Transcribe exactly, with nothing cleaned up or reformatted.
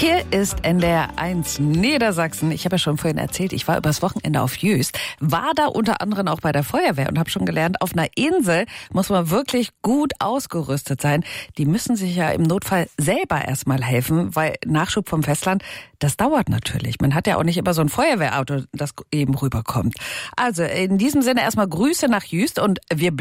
Hier ist N D R eins Niedersachsen. Ich habe ja schon vorhin erzählt, ich war übers Wochenende auf Jüst, war da unter anderem auch bei der Feuerwehr und habe schon gelernt, auf einer Insel muss man wirklich gut ausgerüstet sein. Die müssen sich ja im Notfall selber erstmal helfen, weil Nachschub vom Festland, das dauert natürlich. Man hat ja auch nicht immer so ein Feuerwehrauto, das eben rüberkommt. Also in diesem Sinne erstmal Grüße nach Jüst und wir